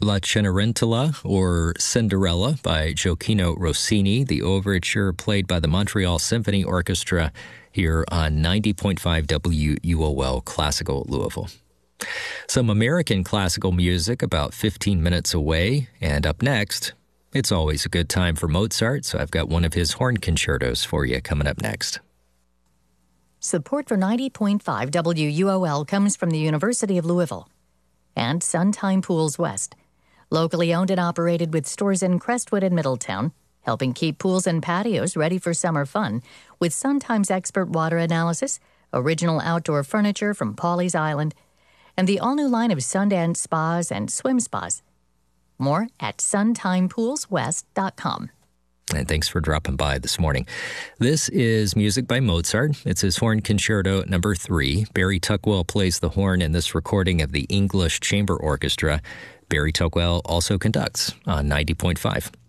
La Cenerentola, or Cinderella, by Gioacchino Rossini, the overture played by the Montreal Symphony Orchestra here on 90.5 WUOL Classical Louisville. Some American classical music about 15 minutes away, and up next, it's always a good time for Mozart, so I've got one of his horn concertos for you coming up next. Support for 90.5 WUOL comes from the University of Louisville and Suntime Pools West, locally owned and operated with stores in Crestwood and Middletown, helping keep pools and patios ready for summer fun with Suntime's expert water analysis, original outdoor furniture from Pawleys Island, and the all-new line of Sundance spas and swim spas. More at suntimepoolswest.com. And thanks for dropping by this morning. This is music by Mozart. It's his Horn Concerto No. 3. Barry Tuckwell plays the horn in this recording of the English Chamber Orchestra. Barry Tuckwell also conducts on 90.5.